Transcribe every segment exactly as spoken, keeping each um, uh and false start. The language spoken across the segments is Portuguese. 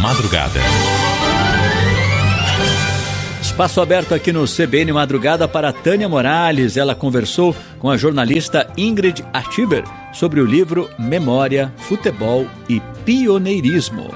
Madrugada. Espaço aberto aqui no C B N Madrugada para Tânia Morales. Ela conversou com a jornalista Ingrid Artiber sobre o livro Memória, Futebol e Pioneirismo.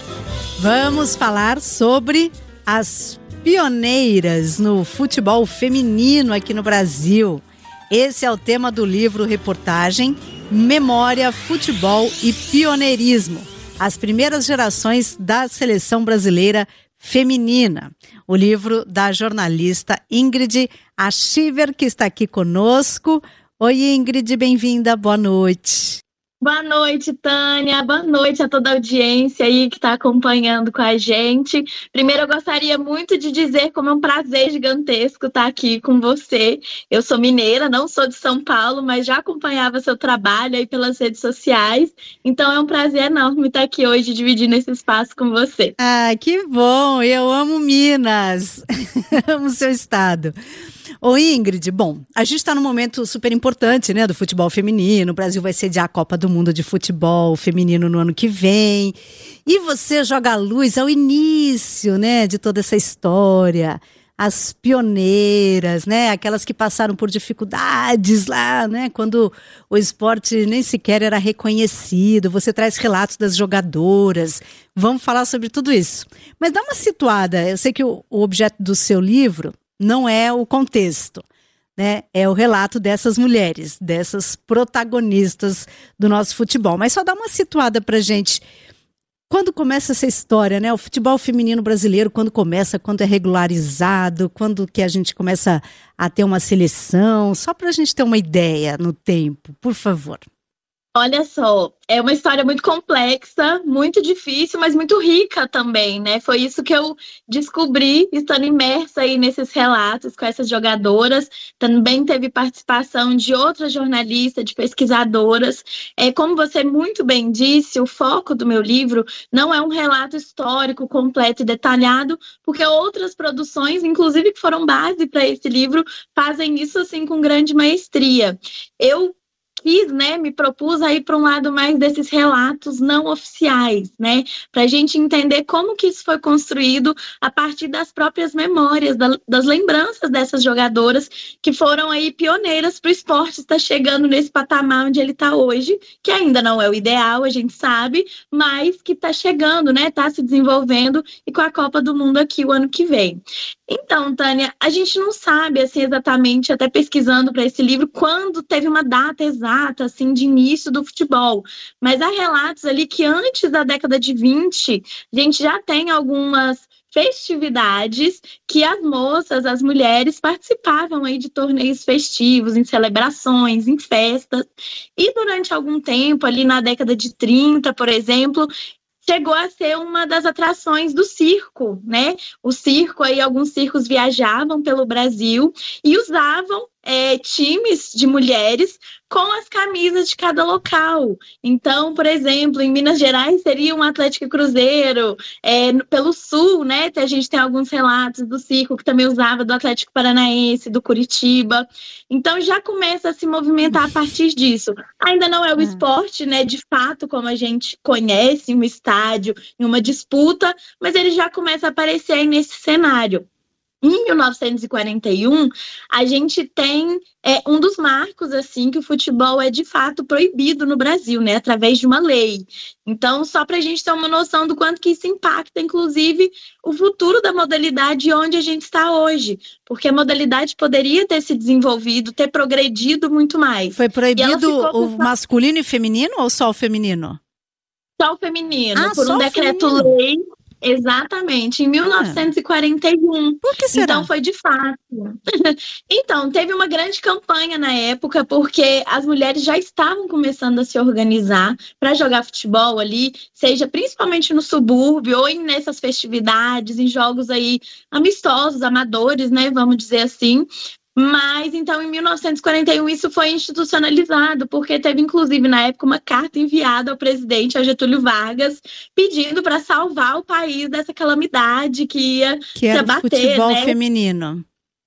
Vamos falar sobre as pioneiras no futebol feminino aqui no Brasil. Esse é o tema do livro reportagem Memória, Futebol e Pioneirismo. As primeiras gerações da seleção brasileira feminina. O livro da jornalista Ingrid Artiber, que está aqui conosco. Oi, Ingrid, bem-vinda, boa noite. Boa noite, Tânia. Boa noite a toda a audiência aí que está acompanhando com a gente. Primeiro, eu gostaria muito de dizer como é um prazer gigantesco estar aqui com você. Eu sou mineira, não sou de São Paulo, mas já acompanhava seu trabalho aí pelas redes sociais. Então, é um prazer enorme estar aqui hoje dividindo esse espaço com você. Ah, que bom! Eu amo Minas. Amo seu estado. Ô Ingrid, bom, a gente está num momento super importante, né, do futebol feminino. O Brasil vai sediar a Copa do Mundo de Futebol Feminino no ano que vem. E você joga a luz ao início, né, de toda essa história. As pioneiras, né, aquelas que passaram por dificuldades lá, né, quando o esporte nem sequer era reconhecido. Você traz relatos das jogadoras. Vamos falar sobre tudo isso. Mas dá uma situada. Eu sei que o, o objeto do seu livro não é o contexto, né? É o relato dessas mulheres, dessas protagonistas do nosso futebol. Mas só dá uma situada pra gente. Quando começa essa história, né? O futebol feminino brasileiro, quando começa, quando é regularizado, quando que a gente começa a ter uma seleção, só pra gente ter uma ideia no tempo, por favor. Olha só, é uma história muito complexa, muito difícil, mas muito rica também, né? Foi isso que eu descobri estando imersa aí nesses relatos com essas jogadoras. Também teve participação de outras jornalistas, de pesquisadoras. É, como você muito bem disse, o foco do meu livro não é um relato histórico completo e detalhado, porque outras produções, inclusive que foram base para esse livro, fazem isso assim com grande maestria. Eu quis, né, me propus a ir para um lado mais desses relatos não oficiais, né, para a gente entender como que isso foi construído a partir das próprias memórias, da, das lembranças dessas jogadoras que foram aí pioneiras para o esporte estar chegando nesse patamar onde ele está hoje, que ainda não é o ideal, a gente sabe, mas que está chegando, né, está se desenvolvendo e com a Copa do Mundo aqui o ano que vem. Então, Tânia, a gente não sabe assim exatamente, até pesquisando para esse livro, quando teve uma data exata assim de início do futebol, mas há relatos ali que antes da década de vinte, a gente já tem algumas festividades que as moças, as mulheres participavam aí de torneios festivos, em celebrações, em festas, e durante algum tempo, ali na década de trinta, por exemplo, chegou a ser uma das atrações do circo, né? O circo, aí alguns circos viajavam pelo Brasil e usavam é, times de mulheres com as camisas de cada local. Então, por exemplo, em Minas Gerais seria um Atlético e Cruzeiro, é, pelo Sul, né? A gente tem alguns relatos do circo que também usava do Atlético Paranaense, do Curitiba. Então, já começa a se movimentar a partir disso. Ainda não é o esporte, né? De fato, como a gente conhece, em um estádio, em uma disputa, mas ele já começa a aparecer aí nesse cenário. Em mil novecentos e quarenta e um, a gente tem é, um dos marcos, assim, que o futebol é de fato proibido no Brasil, né, através de uma lei. Então, só para a gente ter uma noção do quanto que isso impacta, inclusive, o futuro da modalidade e onde a gente está hoje, porque a modalidade poderia ter se desenvolvido, ter progredido muito mais. Foi proibido o masculino e feminino ou só o feminino? Só o feminino, ah, por um decreto-lei. Exatamente, em mil novecentos e quarenta e um. Por que será? Então foi de fato. Então, teve uma grande campanha na época, porque as mulheres já estavam começando a se organizar para jogar futebol ali, seja principalmente no subúrbio ou em, nessas festividades, em jogos aí amistosos, amadores, né, vamos dizer assim. Mas, então, em mil novecentos e quarenta e um, isso foi institucionalizado, porque teve, inclusive, na época, uma carta enviada ao presidente, ao Getúlio Vargas, pedindo para salvar o país dessa calamidade que ia que era se abater, o futebol né? feminino.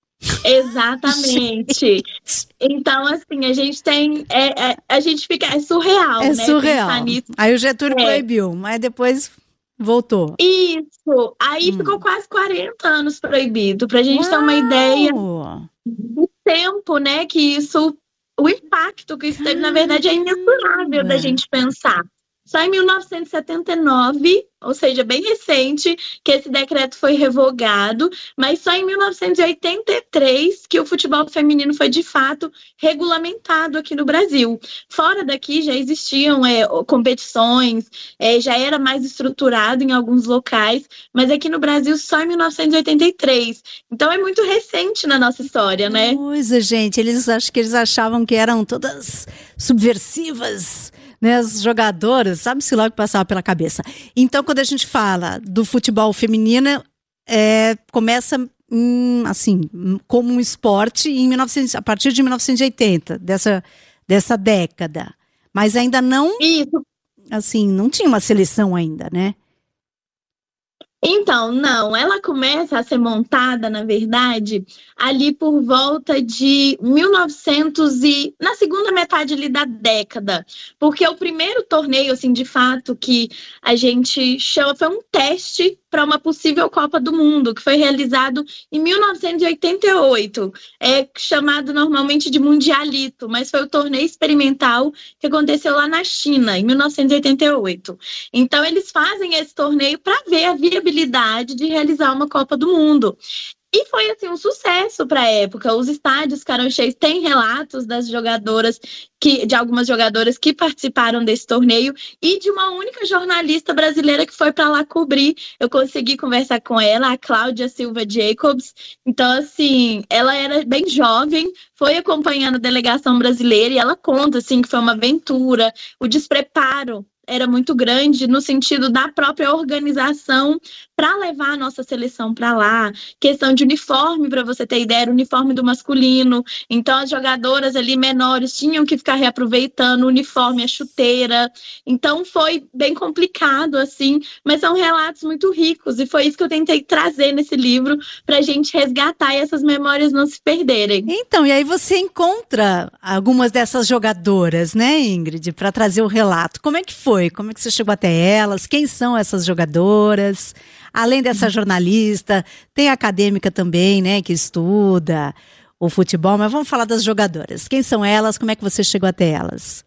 Exatamente. Então, assim, a gente tem... É, é, a gente fica... É surreal, é né? surreal. Aí o Getúlio é. proibiu, mas depois... Voltou. Isso. Aí Hum. ficou quase quarenta anos proibido, pra gente ter uma Uau! ideia do tempo, né, que isso, o impacto que isso teve, na verdade, é imensurável da gente pensar. Só em mil novecentos e setenta e nove, ou seja, bem recente, que esse decreto foi revogado, mas só em mil novecentos e oitenta e três que o futebol feminino foi, de fato, regulamentado aqui no Brasil. Fora daqui já existiam é, competições, é, já era mais estruturado em alguns locais, mas aqui no Brasil só em mil novecentos e oitenta e três. Então é muito recente na nossa história, né? Coisa, gente, eles acho que eles achavam que eram todas subversivas, né, as jogadoras, sabe-se lá o que passava pela cabeça. Então, quando a gente fala do futebol feminino, é, começa hum, assim, como um esporte em mil e novecentos, a partir de mil novecentos e oitenta, dessa, dessa década. Mas ainda não, Isso. assim, não tinha uma seleção ainda, né? Então, não, ela começa a ser montada, na verdade, ali por volta de mil e novecentos e na segunda metade ali da década, porque o primeiro torneio, assim, de fato, que a gente chama, foi um teste para uma possível Copa do Mundo, que foi realizado em mil novecentos e oitenta e oito, é chamado normalmente de Mundialito, mas foi o torneio experimental que aconteceu lá na China, em mil novecentos e oitenta e oito. Então, eles fazem esse torneio para ver a viabilidade de realizar uma Copa do Mundo. E foi, assim, um sucesso para a época. Os estádios ficaram cheios. Tem relatos das jogadoras, que, de algumas jogadoras que participaram desse torneio e de uma única jornalista brasileira que foi para lá cobrir. Eu consegui conversar com ela, a Cláudia Silva Jacobs. Então, assim, ela era bem jovem, foi acompanhando a delegação brasileira e ela conta, assim, que foi uma aventura, o despreparo era muito grande no sentido da própria organização para levar a nossa seleção para lá. Questão de uniforme, para você ter ideia, era o uniforme do masculino. Então, as jogadoras ali menores tinham que ficar reaproveitando o uniforme, a chuteira. Então, foi bem complicado, assim, mas são relatos muito ricos. E foi isso que eu tentei trazer nesse livro para a gente resgatar e essas memórias não se perderem. Então, e aí você encontra algumas dessas jogadoras, né, Ingrid, para trazer o relato. Como é que foi? Como é que você chegou até elas? Quem são essas jogadoras? Além dessa jornalista, tem a acadêmica também, né, que estuda o futebol, mas vamos falar das jogadoras. Quem são elas? Como é que você chegou até elas?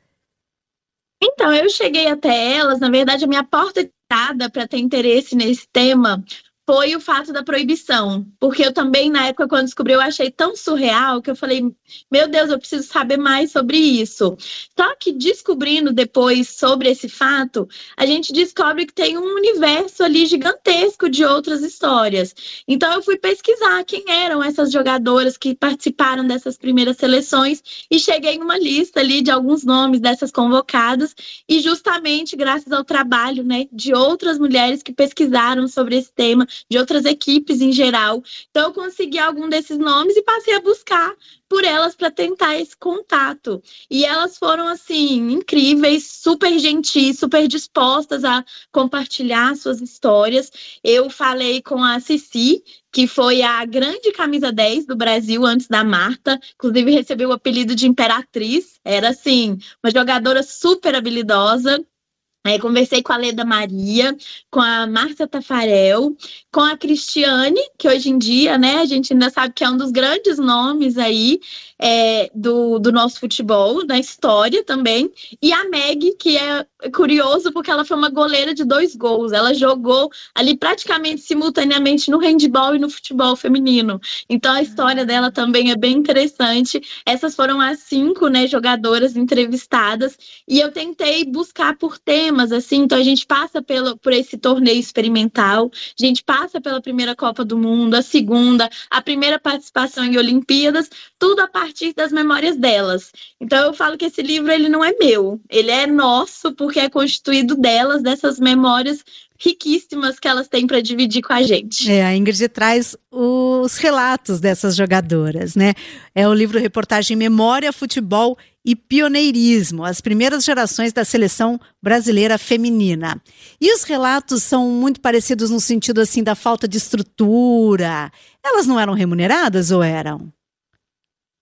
Então, eu cheguei até elas, na verdade, a minha porta de entrada para ter interesse nesse tema foi o fato da proibição, porque eu também, na época, quando descobri, eu achei tão surreal que eu falei, meu Deus, eu preciso saber mais sobre isso. Só que descobrindo depois sobre esse fato, a gente descobre que tem um universo ali gigantesco de outras histórias. Então eu fui pesquisar quem eram essas jogadoras que participaram dessas primeiras seleções e cheguei numa lista ali de alguns nomes dessas convocadas e justamente graças ao trabalho, né, de outras mulheres que pesquisaram sobre esse tema, de outras equipes em geral. Então eu consegui algum desses nomes e passei a buscar por elas para tentar esse contato. E elas foram, assim, incríveis, super gentis, super dispostas a compartilhar suas histórias. Eu falei com a Cici, que foi a grande camisa dez do Brasil antes da Marta, inclusive recebeu o apelido de Imperatriz. Era, assim, uma jogadora super habilidosa. Aí conversei com a Leda Maria, com a Márcia Tafarel, com a Cristiane, que hoje em dia, né, a gente ainda sabe que é um dos grandes nomes aí é, do, do nosso futebol, da história também, e a Meg, que é curioso porque ela foi uma goleira de dois gols, ela jogou ali praticamente simultaneamente no handball e no futebol feminino, então a história dela também é bem interessante. Essas foram as cinco, né, jogadoras entrevistadas, e eu tentei buscar por temas, assim, então a gente passa pelo, por esse torneio experimental, a gente passa pela primeira Copa do Mundo, a segunda, a primeira participação em Olimpíadas, tudo a partir das memórias delas. Então eu falo que esse livro ele não é meu, ele é nosso porque é constituído delas, dessas memórias riquíssimas que elas têm para dividir com a gente. É, a Ingrid traz os relatos dessas jogadoras, né? É o livro reportagem Memória, Futebol e Pioneirismo, as primeiras gerações da seleção brasileira feminina. E os relatos são muito parecidos no sentido assim da falta de estrutura. Elas não eram remuneradas ou eram?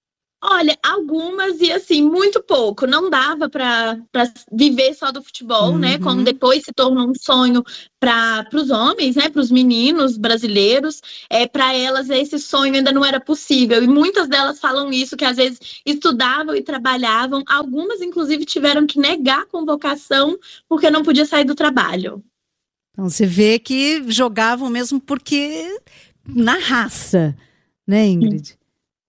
Olha, algumas e assim, muito pouco. Não dava para viver só do futebol, uhum. né? Como depois se tornou um sonho para os homens, né? Para os meninos brasileiros. É, para elas, esse sonho ainda não era possível. E muitas delas falam isso, que às vezes estudavam e trabalhavam. Algumas, inclusive, tiveram que negar a convocação porque não podia sair do trabalho. Então, você vê que jogavam mesmo porque na raça, né, Ingrid? Sim.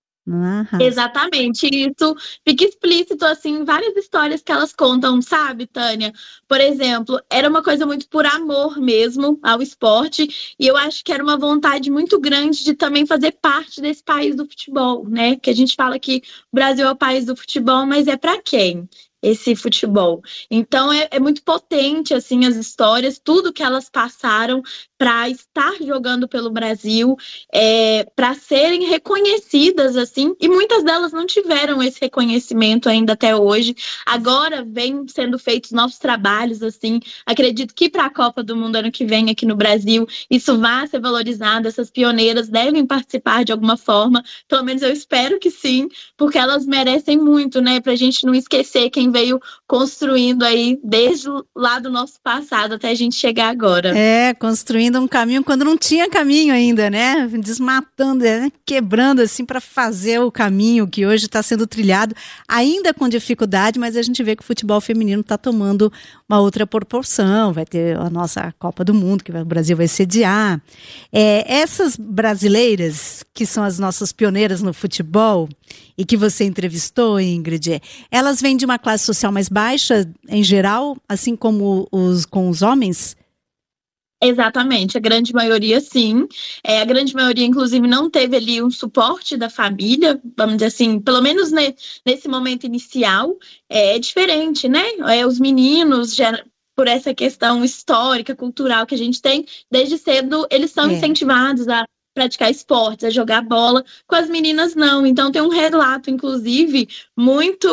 Exatamente, isso fica explícito assim em várias histórias que elas contam, sabe, Tânia? Por exemplo, era uma coisa muito por amor mesmo ao esporte, e eu acho que era uma vontade muito grande de também fazer parte desse país do futebol, né? Que a gente fala que o Brasil é o país do futebol, mas é para quem? Esse futebol. Então é, é muito potente assim as histórias, tudo que elas passaram para estar jogando pelo Brasil, é, para serem reconhecidas assim, e muitas delas não tiveram esse reconhecimento ainda até hoje. Agora vem sendo feitos novos trabalhos assim. Acredito que para a Copa do Mundo ano que vem aqui no Brasil isso vai ser valorizado. Essas pioneiras devem participar de alguma forma. Pelo menos eu espero que sim, porque elas merecem muito, né? Para a gente não esquecer quem veio construindo aí desde lá do nosso passado até a gente chegar agora. É, construindo um caminho quando não tinha caminho ainda, né? Desmatando, né? Quebrando assim para fazer o caminho que hoje está sendo trilhado, ainda com dificuldade, mas a gente vê que o futebol feminino está tomando uma outra proporção. Vai ter a nossa Copa do Mundo, que o Brasil vai sediar. É, essas brasileiras, que são as nossas pioneiras no futebol, e que você entrevistou, Ingrid, elas vêm de uma classe social mais baixa, em geral, assim como os, com os homens? Exatamente, a grande maioria sim. É, a grande maioria, inclusive, não teve ali um suporte da família, vamos dizer assim, pelo menos ne, nesse momento inicial. É, é diferente, né? É, os meninos, já, por essa questão histórica, cultural que a gente tem, desde cedo eles são é. incentivados a praticar esportes, a jogar bola, com as meninas não. Então tem um relato, inclusive, muito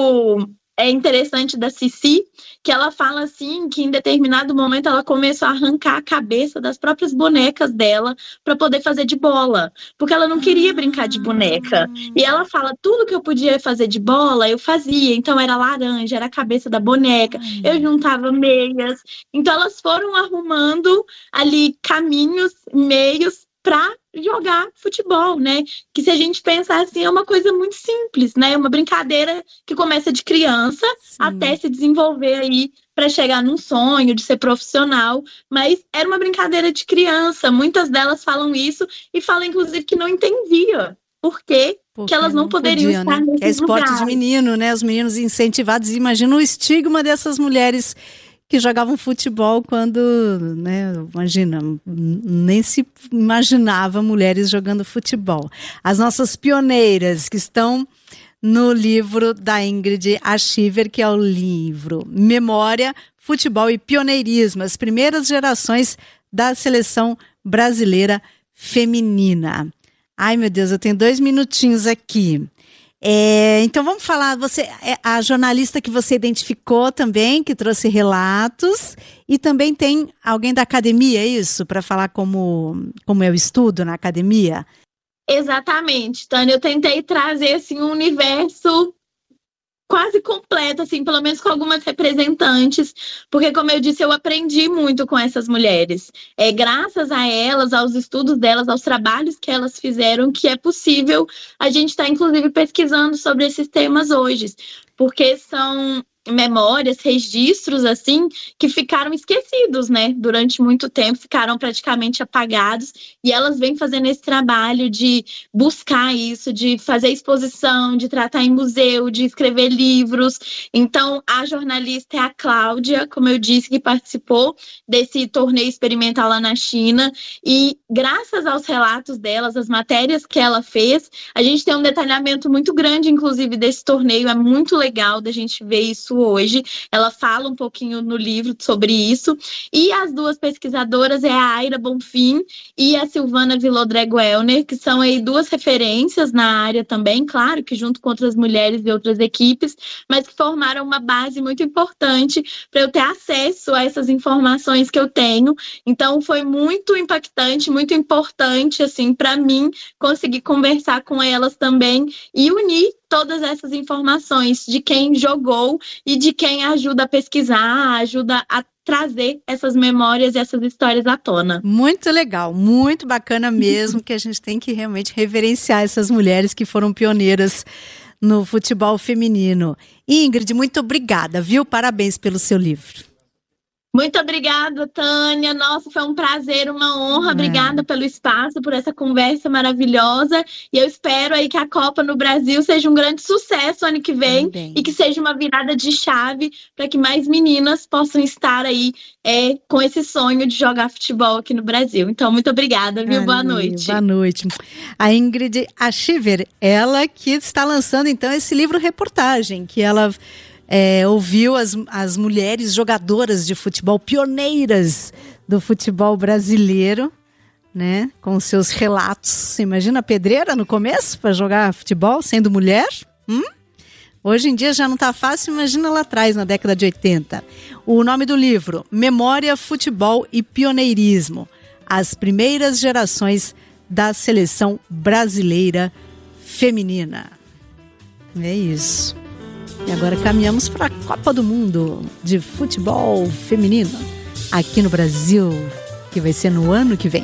é, interessante da Cici, que ela fala assim, que em determinado momento ela começou a arrancar a cabeça das próprias bonecas dela para poder fazer de bola, porque ela não queria brincar de boneca. E ela fala, tudo que eu podia fazer de bola, eu fazia. Então era laranja, era a cabeça da boneca, eu juntava meias. Então elas foram arrumando ali caminhos, meios, para jogar futebol, né? Que se a gente pensar assim, é uma coisa muito simples, né? Uma brincadeira que começa de criança Sim. até se desenvolver aí para chegar num sonho de ser profissional, mas era uma brincadeira de criança. Muitas delas falam isso e falam, inclusive, que não entendia por quê que elas não, não poderiam podia, estar né? nesse É esporte lugar. de menino, né? Os meninos incentivados. Imagina o estigma dessas mulheres que jogavam futebol quando, né, imagina, nem se imaginava mulheres jogando futebol. As nossas pioneiras que estão no livro da Ingrid Archiver, que é o livro Memória, Futebol e Pioneirismo, as primeiras gerações da seleção brasileira feminina. Ai, meu Deus, eu tenho dois minutinhos aqui. É, então vamos falar, você, a jornalista que você identificou também, que trouxe relatos, e também tem alguém da academia, é isso? Para falar como, como é o estudo na academia? Exatamente, Tânia, eu tentei trazer assim, um universo quase completo, assim, pelo menos com algumas representantes, porque, como eu disse, eu aprendi muito com essas mulheres. É graças a elas, aos estudos delas, aos trabalhos que elas fizeram, que é possível a gente estar, inclusive, pesquisando sobre esses temas hoje, porque são memórias, registros, assim, que ficaram esquecidos, né? Durante muito tempo, ficaram praticamente apagados, e elas vêm fazendo esse trabalho de buscar isso, de fazer exposição, de tratar em museu, de escrever livros. Então, a jornalista é a Cláudia, como eu disse, que participou desse torneio experimental lá na China, e graças aos relatos delas, as matérias que ela fez, a gente tem um detalhamento muito grande, inclusive, desse torneio. É muito legal da gente ver isso hoje. Ela fala um pouquinho no livro sobre isso. E as duas pesquisadoras é a Aira Bonfim e a Silvana Villodré-Guelner, que são aí duas referências na área também, claro que junto com outras mulheres e outras equipes, mas que formaram uma base muito importante para eu ter acesso a essas informações que eu tenho. Então foi muito impactante, muito importante assim para mim conseguir conversar com elas também e unir todas essas informações de quem jogou e de quem ajuda a pesquisar, ajuda a trazer essas memórias e essas histórias à tona. Muito legal, muito bacana mesmo, que a gente tem que realmente reverenciar essas mulheres que foram pioneiras no futebol feminino. Ingrid, muito obrigada, viu? Parabéns pelo seu livro. Muito obrigada, Tânia. Nossa, foi um prazer, uma honra. É. Obrigada pelo espaço, por essa conversa maravilhosa. E eu espero aí que a Copa no Brasil seja um grande sucesso ano que vem. Também. E que seja uma virada de chave para que mais meninas possam estar aí é, com esse sonho de jogar futebol aqui no Brasil. Então, muito obrigada, viu? Ali, boa noite. Boa noite. A Ingrid Archiver, ela que está lançando, então, esse livro-reportagem, que ela... É, ouviu as, as mulheres jogadoras de futebol, pioneiras do futebol brasileiro, né, com seus relatos. Você imagina a pedreira no começo para jogar futebol, sendo mulher? Hum? Hoje em dia já não está fácil, imagina lá atrás, na década de oitenta. O nome do livro, Memória, Futebol e Pioneirismo. As primeiras gerações da seleção brasileira feminina. É isso. E agora caminhamos para a Copa do Mundo de futebol feminino aqui no Brasil, que vai ser no ano que vem.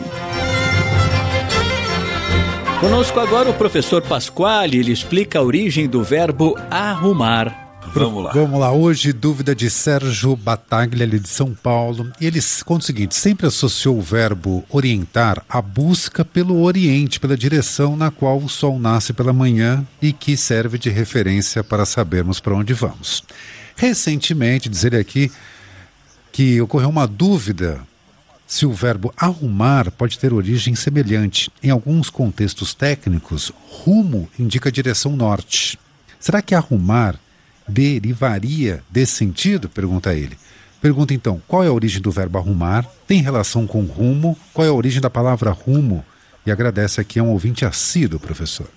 Conosco agora o professor Pasquale, ele explica a origem do verbo arrumar. Vamos lá. Vamos lá. Hoje, dúvida de Sérgio Bataglia, ali de São Paulo. E ele conta o seguinte: sempre associou o verbo orientar à busca pelo oriente, pela direção na qual o sol nasce pela manhã e que serve de referência para sabermos para onde vamos. Recentemente, diz ele aqui, que ocorreu uma dúvida se o verbo arrumar pode ter origem semelhante. Em alguns contextos técnicos, rumo indica direção norte. Será que arrumar derivaria desse sentido? Pergunta ele. Pergunta então, qual é a origem do verbo arrumar? Tem relação com rumo? Qual é a origem da palavra rumo? E agradece aqui a um ouvinte assíduo, professor.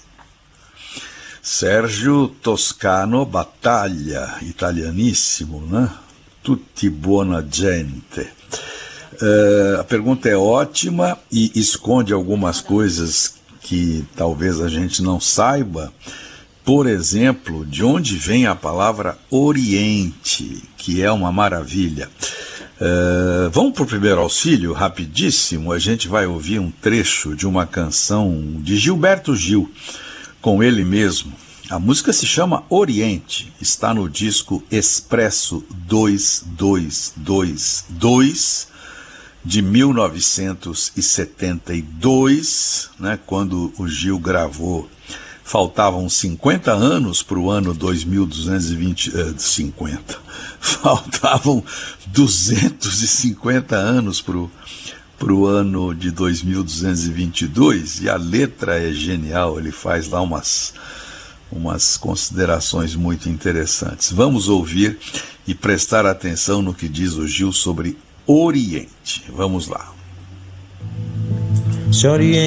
Sérgio Toscano Battaglia, italianíssimo, né? Tutti buona gente. Uh, a pergunta é ótima e esconde algumas coisas que talvez a gente não saiba. Por exemplo, de onde vem a palavra Oriente, que é uma maravilha. Uh, vamos para o primeiro auxílio, rapidíssimo. A gente vai ouvir um trecho de uma canção de Gilberto Gil, com ele mesmo. A música se chama Oriente, está no disco Expresso dois dois dois dois, de mil novecentos e setenta e dois, né, quando o Gil gravou. Faltavam cinquenta anos para o ano dois mil duzentos e vinte, eh, cinquenta, faltavam duzentos e cinquenta anos para o ano de dois mil duzentos e vinte e dois, e a letra é genial, ele faz lá umas, umas considerações muito interessantes. Vamos ouvir e prestar atenção no que diz o Gil sobre Oriente. Vamos lá. Se orienta